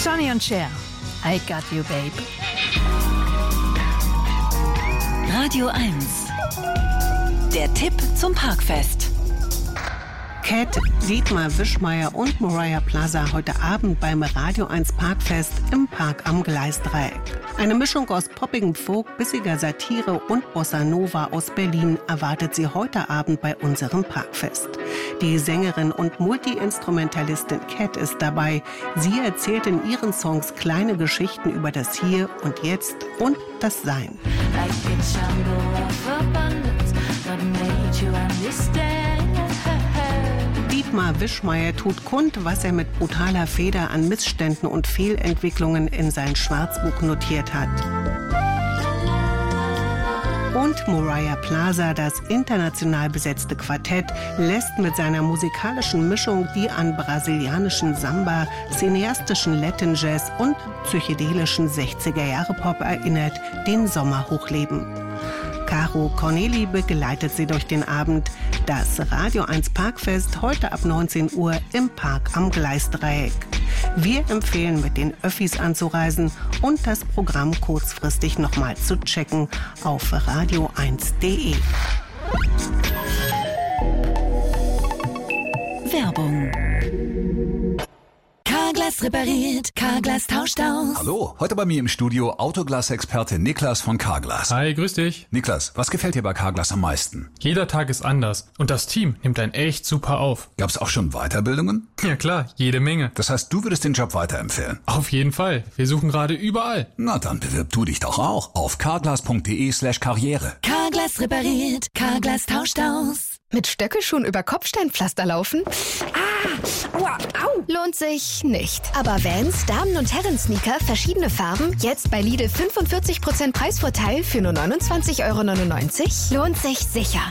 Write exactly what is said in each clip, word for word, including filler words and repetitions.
Sonny und Cher, I Got You, Babe. Radio eins. Der Tipp zum Parkfest. Cat, Dietmar Wischmeyer und Mariah Plaza heute Abend beim Radio eins Parkfest im Park am Gleisdreieck. Eine Mischung aus poppigem Folk, bissiger Satire und Bossa Nova aus Berlin erwartet sie heute Abend bei unserem Parkfest. Die Sängerin und Multi-Instrumentalistin Cat ist dabei. Sie erzählt in ihren Songs kleine Geschichten über das Hier und Jetzt und das Sein. Dietmar Wischmeyer tut kund, was er mit brutaler Feder an Missständen und Fehlentwicklungen in sein Schwarzbuch notiert hat. Und Mariah Plaza, das international besetzte Quartett, lässt mit seiner musikalischen Mischung, die an brasilianischen Samba, cineastischen Latin Jazz und psychedelischen sechziger-Jahre-Pop erinnert, den Sommer hochleben. Caro Corneli begleitet sie durch den Abend. Das Radio eins Parkfest heute ab neunzehn Uhr im Park am Gleisdreieck. Wir empfehlen, mit den Öffis anzureisen und das Programm kurzfristig nochmal zu checken auf radio eins punkt de. Werbung. Carglass repariert, Carglass tauscht aus. Hallo, heute bei mir im Studio Autoglas-Experte Niklas von Carglass. Hi, grüß dich. Niklas, was gefällt dir bei Carglass am meisten? Jeder Tag ist anders und das Team nimmt einen echt super auf. Gab's auch schon Weiterbildungen? Ja klar, jede Menge. Das heißt, du würdest den Job weiterempfehlen? Auf jeden Fall. Wir suchen gerade überall. Na dann bewirb du dich doch auch auf carglass.de slash karriere. Carglass repariert, Carglass tauscht aus. Mit Stöckelschuhen über Kopfsteinpflaster laufen? Ah, aua, au. Lohnt sich nicht. Aber Vans, Damen- und Herren-Sneaker, verschiedene Farben, jetzt bei Lidl fünfundvierzig Prozent Preisvorteil für nur neunundzwanzig Euro neunundneunzig? Lohnt sich sicher.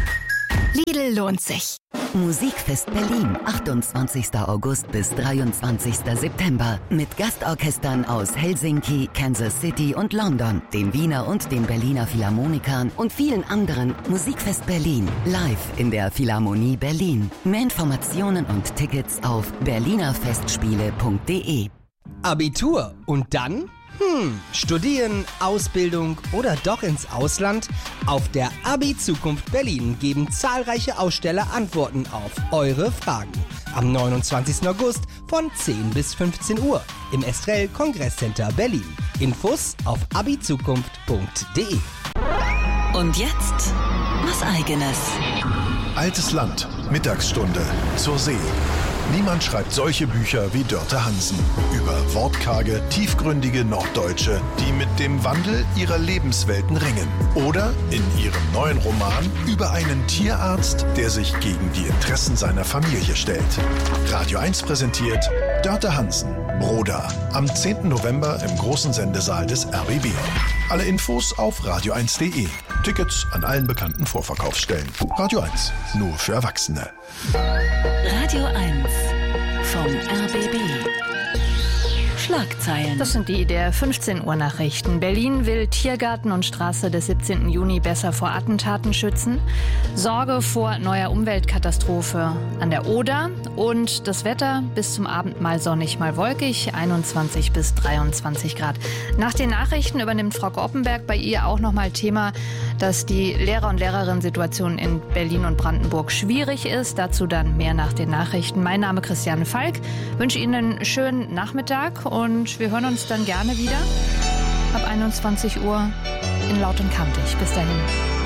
Lidl lohnt sich. Musikfest Berlin, achtundzwanzigster August bis dreiundzwanzigster September. Mit Gastorchestern aus Helsinki, Kansas City und London, den Wiener und den Berliner Philharmonikern und vielen anderen. Musikfest Berlin, live in der Philharmonie Berlin. Mehr Informationen und Tickets auf berliner festspiele punkt de. Abitur und dann? Hm, studieren, Ausbildung oder doch ins Ausland? Auf der Abi-Zukunft Berlin geben zahlreiche Aussteller Antworten auf eure Fragen. Am neunundzwanzigsten August von zehn bis fünfzehn Uhr im Estrell Kongresscenter Berlin. Infos auf abizukunft punkt de. Und jetzt was Eigenes. Altes Land, Mittagsstunde, zur See. Niemand schreibt solche Bücher wie Dörte Hansen über wortkarge, tiefgründige Norddeutsche, die mit dem Wandel ihrer Lebenswelten ringen. Oder in ihrem neuen Roman über einen Tierarzt, der sich gegen die Interessen seiner Familie stellt. Radio eins präsentiert Dörte Hansen, Broda, am zehnten November im großen Sendesaal des R B B. Alle Infos auf radio eins punkt de. Tickets an allen bekannten Vorverkaufsstellen. Radio eins, nur für Erwachsene. Radio eins vom R B B. Schlagzeilen. Das sind die der fünfzehn Uhr Nachrichten. Berlin will Tiergarten und Straße des siebzehnten Juni besser vor Attentaten schützen. Sorge vor neuer Umweltkatastrophe an der Oder. Und das Wetter bis zum Abend mal sonnig, mal wolkig. einundzwanzig bis dreiundzwanzig Grad. Nach den Nachrichten übernimmt Frau Oppenberg bei ihr auch nochmal Thema, dass die Lehrer- und Lehrerinnen-Situation in Berlin und Brandenburg schwierig ist. Dazu dann mehr nach den Nachrichten. Mein Name ist Christiane Falk. Ich wünsche Ihnen einen schönen Nachmittag. Und wir hören uns dann gerne wieder ab einundzwanzig Uhr in Laut und Kantig. Bis dahin.